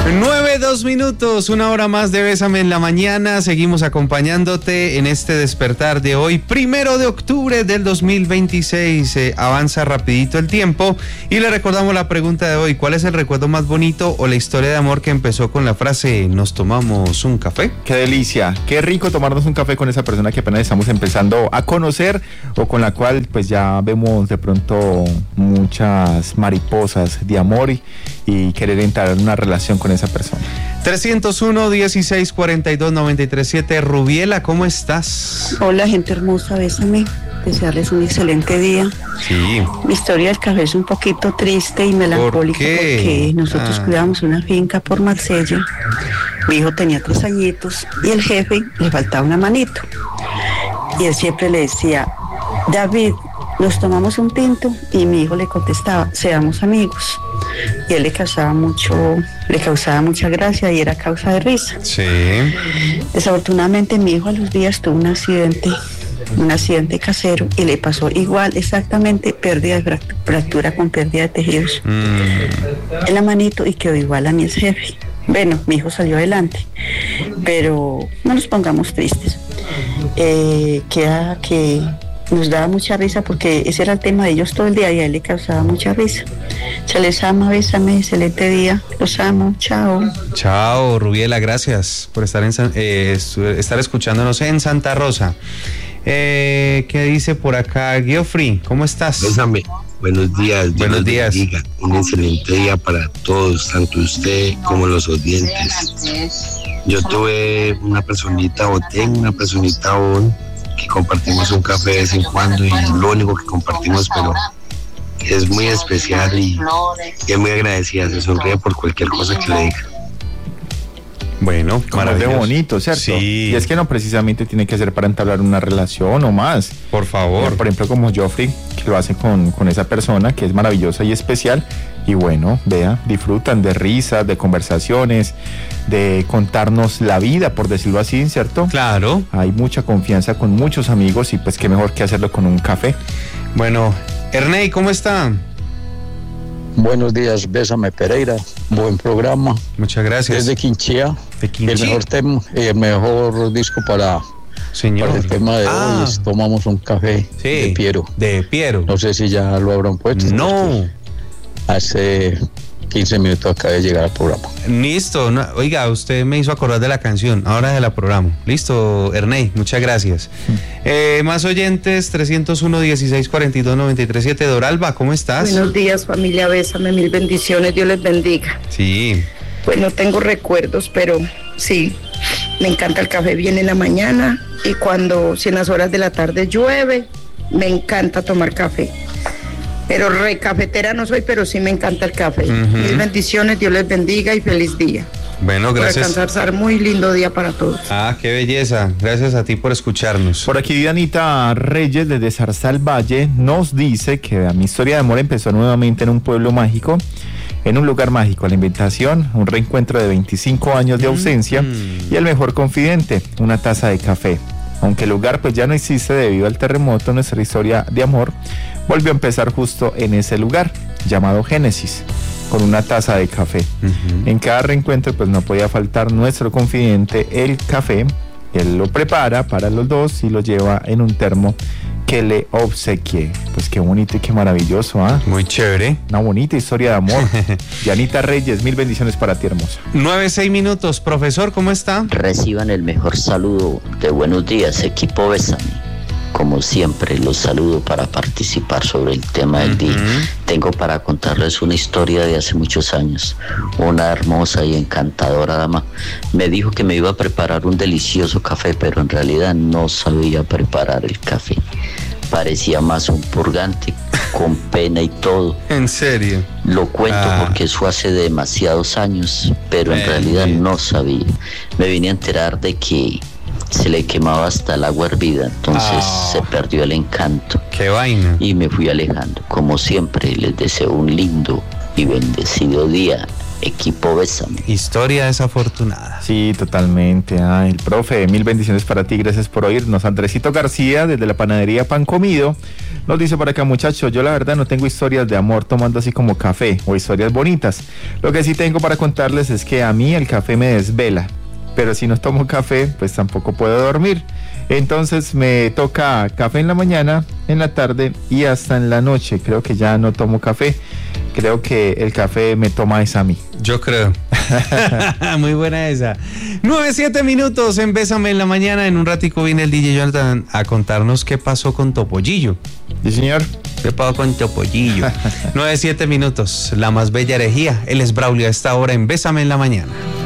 9:02, una hora más de Bésame en la Mañana. Seguimos acompañándote en este despertar de hoy, 1 de octubre del 2026. Avanza rapidito el tiempo y le recordamos la pregunta de hoy: ¿cuál es el recuerdo más bonito o la historia de amor que empezó con la frase "nos tomamos un café"? Qué delicia, qué rico tomarnos un café con esa persona que apenas estamos empezando a conocer o con la cual pues ya vemos de pronto muchas mariposas de amor y querer entrar en una relación con esa persona. 301-1642-937. Rubiela, ¿cómo estás? Hola, gente hermosa, bésame. Desearles un excelente día. Sí. Mi historia del café es un poquito triste y melancólica porque nosotros cuidábamos una finca por Marsella. Mi hijo tenía 3 añitos y el jefe le faltaba una manito. Y él siempre le decía: David, nos tomamos un tinto, y mi hijo le contestaba: seamos amigos. Y él le causaba mucha gracia y era causa de risa. Sí. Desafortunadamente mi hijo a los días tuvo un accidente accidente casero y le pasó igual, exactamente, pérdida de fractura con pérdida de tejidos en la manito y quedó igual a mi ex jefe. Bueno, mi hijo salió adelante, pero no nos pongamos tristes. Queda que nos daba mucha risa porque ese era el tema de ellos todo el día y a él le causaba mucha risa. Se les ama, bésame, excelente día, los amo, chao. Chao, Rubiela, gracias por estar estar escuchándonos en Santa Rosa. ¿Qué dice por acá Geoffrey? ¿Cómo estás? Bésame. Buenos días. Buenos días. Bendiga. Un excelente día para todos, tanto usted como los oyentes. Yo tuve una personita, o tengo una personita aún, que compartimos un café de vez en cuando y lo único que compartimos, pero es muy especial y es muy agradecida, se sonríe por cualquier cosa que le diga. Bueno, maravilloso. De bonito, ¿cierto? Sí. Y es que no precisamente tiene que ser para entablar una relación o más. Por favor. Por ejemplo, como Geoffrey, que lo hace con esa persona que es maravillosa y especial. Y bueno, vea, disfrutan de risas, de conversaciones, de contarnos la vida, por decirlo así, ¿cierto? Claro. Hay mucha confianza con muchos amigos y pues qué mejor que hacerlo con un café. Bueno, Ernei, ¿cómo está? Buenos días, Bésame Pereira, buen programa. Muchas gracias. Desde Quinchía. El mejor disco para el tema de hoy es Tomamos un café, sí, de Piero. De Piero. No sé si ya lo habrán puesto. No. Hace 15 minutos acaba de llegar al programa. Listo, no, oiga, usted me hizo acordar de la canción, ahora de la programa. Listo, Ernei, muchas gracias. Más oyentes, 301-1642-937. Doralba, ¿cómo estás? Buenos días, familia, bésame, mil bendiciones, Dios les bendiga. Sí. Pues no tengo recuerdos, pero sí, me encanta el café bien en la mañana y si en las horas de la tarde llueve, me encanta tomar café. Pero cafetera no soy, pero sí me encanta el café. Mil bendiciones, Dios les bendiga y feliz día. Bueno, gracias. Por alcanzar muy lindo día para todos. Qué belleza. Gracias a ti por escucharnos. Por aquí Dianita Reyes desde Zarzal Valle nos dice que mi historia de amor empezó nuevamente en un pueblo mágico, en un lugar mágico, la invitación, un reencuentro de 25 años de ausencia y el mejor confidente, una taza de café. Aunque el lugar pues ya no existe debido al terremoto, nuestra historia de amor volvió a empezar justo en ese lugar, llamado Génesis, con una taza de café. En cada reencuentro pues no podía faltar nuestro confidente, el café. Él lo prepara para los dos y lo lleva en un termo que le obsequié. Pues qué bonito y qué maravilloso, ¿ah? Muy chévere. Una bonita historia de amor. Dianita Reyes, mil bendiciones para ti, hermosa. 9:06 minutos. Profesor, ¿cómo está? Reciban el mejor saludo de buenos días, equipo Bésame. Como siempre, los saludo para participar sobre el tema del día. Tengo para contarles una historia de hace muchos años. Una hermosa y encantadora dama me dijo que me iba a preparar un delicioso café, pero en realidad no sabía preparar el café. Parecía más un purgante, con pena y todo. ¿En serio? Lo cuento porque eso hace demasiados años, pero en realidad no sabía. Me vine a enterar de que se le quemaba hasta el agua hervida, entonces se perdió el encanto. ¡Qué vaina! Y me fui alejando. Como siempre, les deseo un lindo y bendecido día equipo Bésame. Historia desafortunada. Sí, totalmente. El profe, mil bendiciones para ti, gracias por oírnos. Andresito García, desde la panadería Pan Comido, nos dice por acá, muchachos, yo la verdad no tengo historias de amor tomando así como café o historias bonitas. Lo que sí tengo para contarles es que a mí el café me desvela, pero si no tomo café, pues tampoco puedo dormir. Entonces me toca café en la mañana, en la tarde y hasta en la noche. Creo que ya no tomo café. Creo que el café me toma es a mí. Yo creo. Muy buena esa. 9-7 minutos en Bésame en la mañana. En un ratico viene el DJ Jonathan a contarnos qué pasó con Topollillo. Sí, señor. ¿Qué pasó con Topollillo? 9-7 minutos. La más bella herejía. Él es Braulio a esta hora en Bésame en la mañana.